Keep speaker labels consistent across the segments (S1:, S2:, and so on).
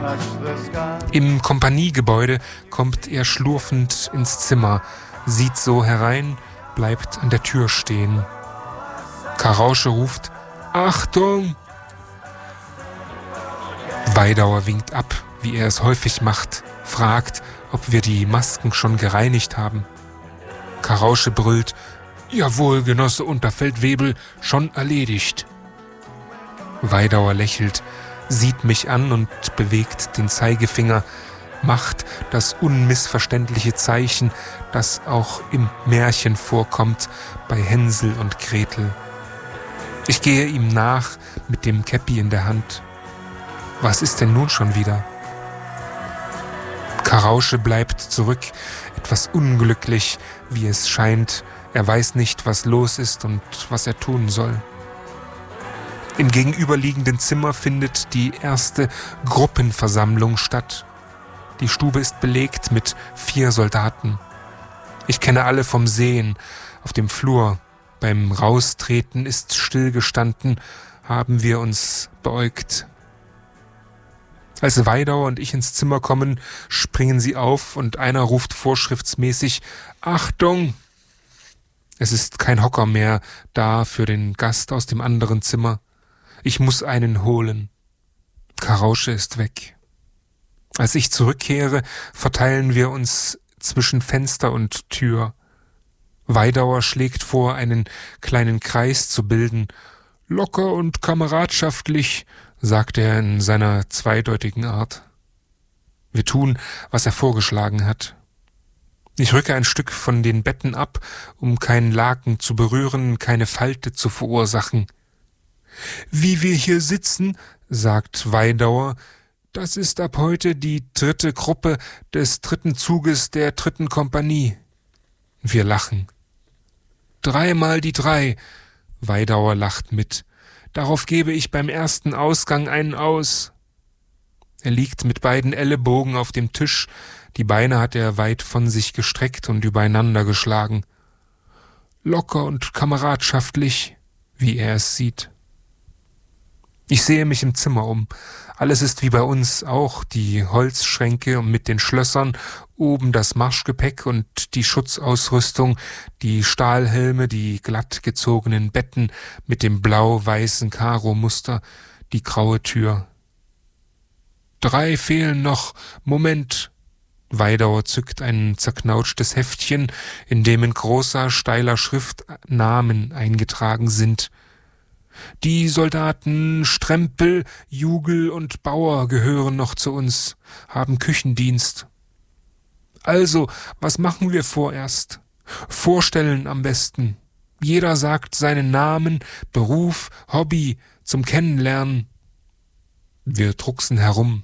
S1: Im Kompaniegebäude kommt er schlurfend ins Zimmer, sieht so herein, bleibt an der Tür stehen. Karausche ruft: Achtung! Weidauer winkt ab, wie er es häufig macht, fragt, ob wir die Masken schon gereinigt haben. Karausche brüllt: Jawohl, Genosse Unterfeldwebel, schon erledigt. Weidauer lächelt, sieht mich an und bewegt den Zeigefinger, macht das unmissverständliche Zeichen, das auch im Märchen vorkommt bei Hänsel und Gretel. Ich gehe ihm nach mit dem Käppi in der Hand. Was ist denn nun schon wieder? Karausche bleibt zurück, etwas unglücklich, wie es scheint. Er weiß nicht, was los ist und was er tun soll. Im gegenüberliegenden Zimmer findet die erste Gruppenversammlung statt. Die Stube ist belegt mit 4 Soldaten. Ich kenne alle vom Sehen. Auf dem Flur, beim Raustreten ist stillgestanden, haben wir uns beäugt. Als Weidauer und ich ins Zimmer kommen, springen sie auf und einer ruft vorschriftsmäßig: Achtung! Es ist kein Hocker mehr da für den Gast aus dem anderen Zimmer. Ich muss einen holen. Karausche ist weg. Als ich zurückkehre, verteilen wir uns zwischen Fenster und Tür. Weidauer schlägt vor, einen kleinen Kreis zu bilden. Locker und kameradschaftlich, sagt er in seiner zweideutigen Art. Wir tun, was er vorgeschlagen hat. Ich rücke ein Stück von den Betten ab, um keinen Laken zu berühren, keine Falte zu verursachen. Wie wir hier sitzen, sagt Weidauer, das ist ab heute die 3. Gruppe des 3. Zuges der 3. Kompanie. Wir lachen. 3 mal die 3. Weidauer lacht mit. Darauf gebe ich beim ersten Ausgang einen aus. Er liegt mit beiden Ellenbogen auf dem Tisch, die Beine hat er weit von sich gestreckt und übereinander geschlagen. Locker und kameradschaftlich, wie er es sieht. Ich sehe mich im Zimmer um. Alles ist wie bei uns, auch die Holzschränke mit den Schlössern, oben das Marschgepäck und die Schutzausrüstung, die Stahlhelme, die glatt gezogenen Betten mit dem blau-weißen Karo-Muster, die graue Tür. 3 fehlen noch. Moment. Weidauer zückt ein zerknautschtes Heftchen, in dem in großer, steiler Schrift Namen eingetragen sind. Die Soldaten Strempel, Jugel und Bauer gehören noch zu uns, haben Küchendienst. Also, was machen wir vorerst? Vorstellen am besten. Jeder sagt seinen Namen, Beruf, Hobby zum Kennenlernen. Wir drucksen herum.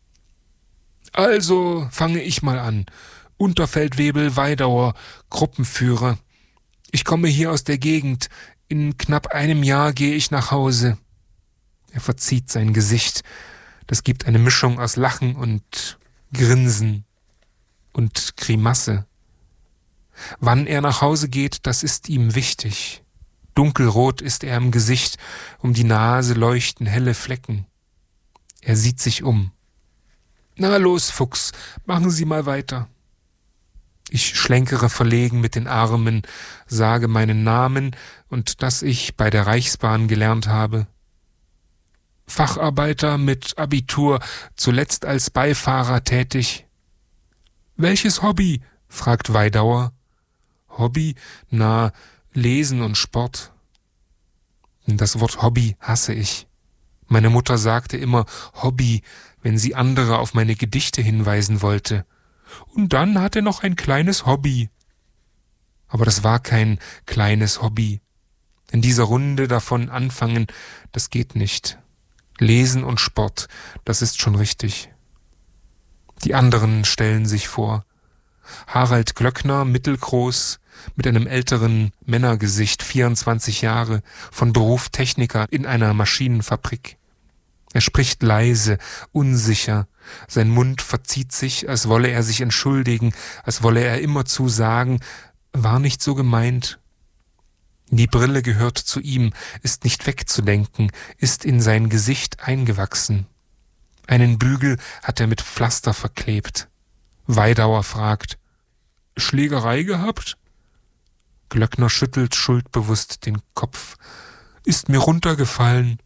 S1: Also fange ich mal an. Unterfeldwebel Weidauer, Gruppenführer. Ich komme hier aus der Gegend. In knapp einem Jahr gehe ich nach Hause. Er verzieht sein Gesicht. Das gibt eine Mischung aus Lachen und Grinsen und Grimasse. Wann er nach Hause geht, das ist ihm wichtig. Dunkelrot ist er im Gesicht, um die Nase leuchten helle Flecken. Er sieht sich um. Na los, Fuchs, machen Sie mal weiter. Ich schlenkere verlegen mit den Armen, sage meinen Namen und dass ich bei der Reichsbahn gelernt habe. Facharbeiter mit Abitur, zuletzt als Beifahrer tätig. Welches Hobby? Fragt Weidauer. Hobby? Na, Lesen und Sport. Das Wort Hobby hasse ich. Meine Mutter sagte immer Hobby, wenn sie andere auf meine Gedichte hinweisen wollte. Und dann hat er noch ein kleines Hobby. Aber das war kein kleines Hobby. In dieser Runde davon anfangen, das geht nicht. Lesen und Sport, das ist schon richtig. Die anderen stellen sich vor. Harald Glöckner, mittelgroß, mit einem älteren Männergesicht, 24 Jahre, von Beruf Techniker in einer Maschinenfabrik. Er spricht leise, unsicher. Sein Mund verzieht sich, als wolle er sich entschuldigen, als wolle er immerzu sagen, war nicht so gemeint. Die Brille gehört zu ihm, ist nicht wegzudenken, ist in sein Gesicht eingewachsen. Einen Bügel hat er mit Pflaster verklebt. Weidauer fragt: Schlägerei gehabt? Glöckner schüttelt schuldbewusst den Kopf. Ist mir runtergefallen.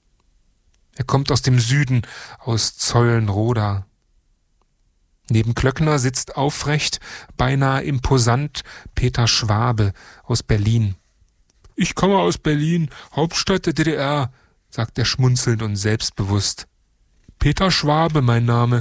S1: Er kommt aus dem Süden, aus Zeulenroda. Neben Glöckner sitzt aufrecht, beinahe imposant, Peter Schwabe aus Berlin. Ich komme aus Berlin, Hauptstadt der DDR, sagt er schmunzelnd und selbstbewusst. Peter Schwabe, mein Name.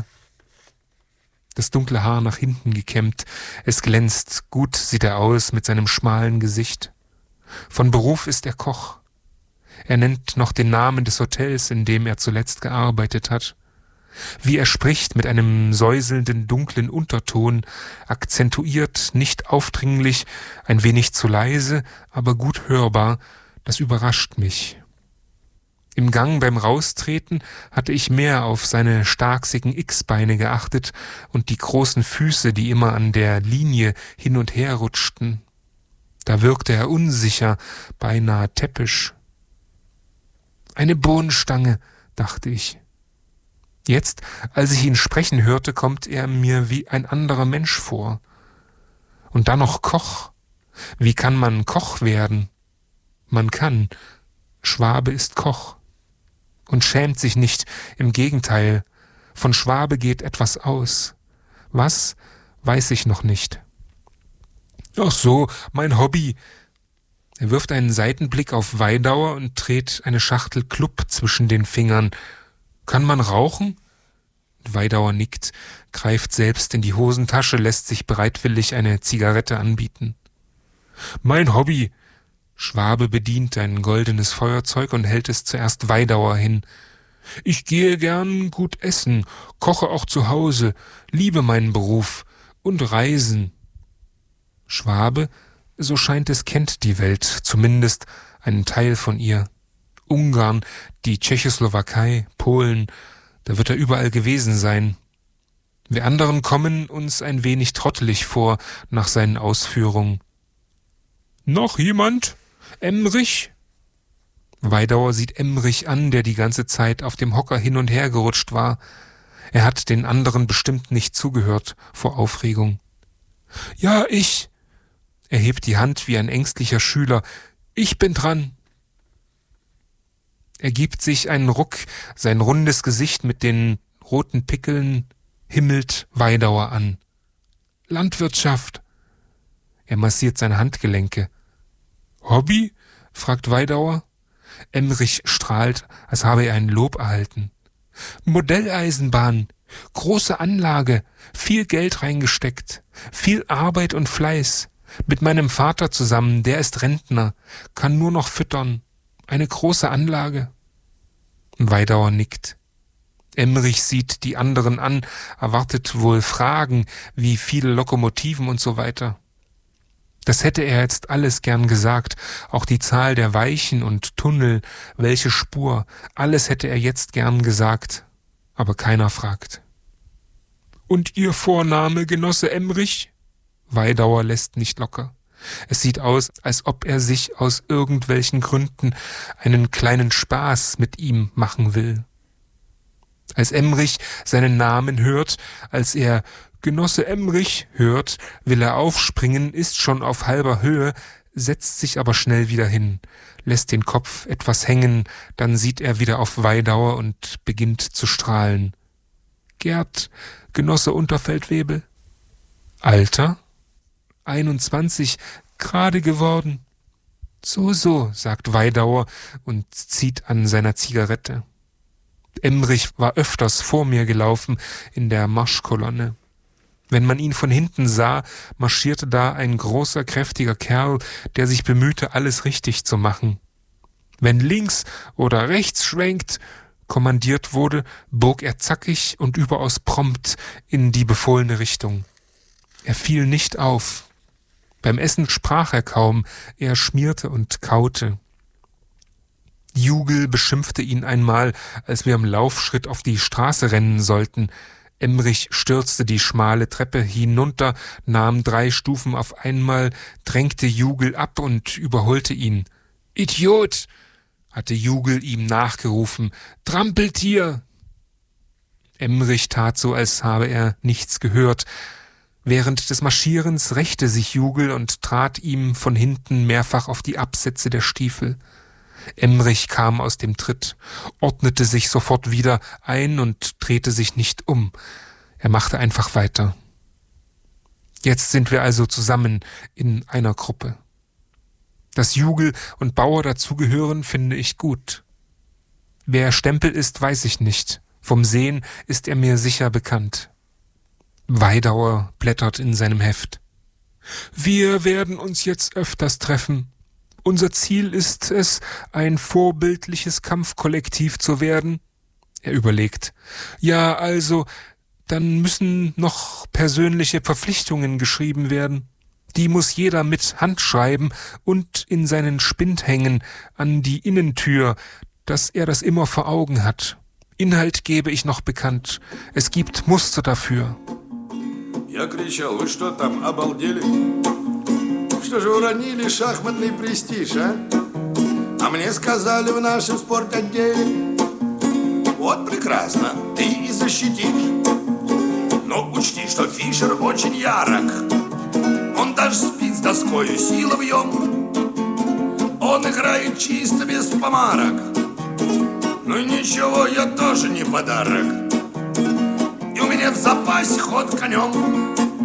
S1: Das dunkle Haar nach hinten gekämmt, es glänzt, gut sieht er aus mit seinem schmalen Gesicht. Von Beruf ist er Koch. Er nennt noch den Namen des Hotels, in dem er zuletzt gearbeitet hat. Wie er spricht mit einem säuselnden, dunklen Unterton, akzentuiert, nicht aufdringlich, ein wenig zu leise, aber gut hörbar, das überrascht mich. Im Gang beim Raustreten hatte ich mehr auf seine starksigen X-Beine geachtet und die großen Füße, die immer an der Linie hin und her rutschten. Da wirkte er unsicher, beinahe täppisch. Eine Bohnenstange, dachte ich. Jetzt, als ich ihn sprechen hörte, kommt er mir wie ein anderer Mensch vor. Und dann noch Koch. Wie kann man Koch werden? Man kann. Schwabe ist Koch. Und schämt sich nicht, im Gegenteil. Von Schwabe geht etwas aus. Was, weiß ich noch nicht. Ach so, mein Hobby. Er wirft einen Seitenblick auf Weidauer und dreht eine Schachtel Club zwischen den Fingern. Kann man rauchen? Weidauer nickt, greift selbst in die Hosentasche, lässt sich bereitwillig eine Zigarette anbieten. Mein Hobby. Schwabe bedient ein goldenes Feuerzeug und hält es zuerst Weidauer hin. Ich gehe gern gut essen, koche auch zu Hause, liebe meinen Beruf und reisen. Schwabe, so scheint es, kennt die Welt, zumindest einen Teil von ihr. Ungarn, die Tschechoslowakei, Polen, da wird er überall gewesen sein. Wir anderen kommen uns ein wenig trottelig vor nach seinen Ausführungen. Noch jemand? Emrich? Weidauer sieht Emrich an, der die ganze Zeit auf dem Hocker hin und her gerutscht war. Er hat den anderen bestimmt nicht zugehört vor Aufregung. Ja, ich. Er hebt die Hand wie ein ängstlicher Schüler. Ich bin dran. Er gibt sich einen Ruck, sein rundes Gesicht mit den roten Pickeln himmelt Weidauer an. Landwirtschaft. Er massiert seine Handgelenke. Hobby? Fragt Weidauer. Emrich strahlt, als habe er ein Lob erhalten. Modelleisenbahn, große Anlage, viel Geld reingesteckt, viel Arbeit und Fleiß. Mit meinem Vater zusammen, der ist Rentner, kann nur noch füttern. Eine große Anlage. Weidauer nickt. Emrich sieht die anderen an, erwartet wohl Fragen, wie viele Lokomotiven und so weiter. Das hätte er jetzt alles gern gesagt, auch die Zahl der Weichen und Tunnel, welche Spur, alles hätte er jetzt gern gesagt, aber keiner fragt. Und Ihr Vorname, Genosse Emrich? Weidauer lässt nicht locker. Es sieht aus, als ob er sich aus irgendwelchen Gründen einen kleinen Spaß mit ihm machen will. Als Emrich seinen Namen hört, als er Genosse Emrich hört, will er aufspringen, ist schon auf halber Höhe, setzt sich aber schnell wieder hin, lässt den Kopf etwas hängen, dann sieht er wieder auf Weidauer und beginnt zu strahlen. Gerd, Genosse Unterfeldwebel. Alter? 21, gerade geworden. So, sagt Weidauer und zieht an seiner Zigarette. Emrich war öfters vor mir gelaufen in der Marschkolonne. Wenn man ihn von hinten sah, marschierte da ein großer, kräftiger Kerl, der sich bemühte, alles richtig zu machen. Wenn links oder rechts schwenkt, kommandiert wurde, bog er zackig und überaus prompt in die befohlene Richtung. Er fiel nicht auf. Beim Essen sprach er kaum, er schmierte und kaute. Jugel beschimpfte ihn einmal, als wir im Laufschritt auf die Straße rennen sollten. Emrich stürzte die schmale Treppe hinunter, nahm 3 Stufen auf einmal, drängte Jugel ab und überholte ihn. »Idiot«, hatte Jugel ihm nachgerufen, »Trampeltier!« Emmerich tat so, als habe er nichts gehört. Während des Marschierens rächte sich Jugel und trat ihm von hinten mehrfach auf die Absätze der Stiefel. Emmerich kam aus dem Tritt, ordnete sich sofort wieder ein und drehte sich nicht um. Er machte einfach weiter. Jetzt sind wir also zusammen in einer Gruppe. Dass Jugel und Bauer dazugehören, finde ich gut. Wer Stempel ist, weiß ich nicht. Vom Sehen ist er mir sicher bekannt. Weidauer blättert in seinem Heft. Wir werden uns jetzt öfters treffen. Unser Ziel ist es, ein vorbildliches Kampfkollektiv zu werden. Er überlegt. Ja, also, dann müssen noch persönliche Verpflichtungen geschrieben werden. Die muss jeder mit Hand schreiben und in seinen Spind hängen, an die Innentür, dass er das immer vor Augen hat. Inhalt gebe ich noch bekannt. Es gibt Muster dafür.
S2: Я кричал, вы что там, обалдели? Что же уронили шахматный престиж, а? А мне сказали в нашем спортотделе. Вот прекрасно, ты и защитишь. Но учти, что Фишер очень ярок. Он даже спит с доскою силовьем. Он играет чисто без помарок. Ну ничего, я тоже не подарок. И у меня в запасе ход конем.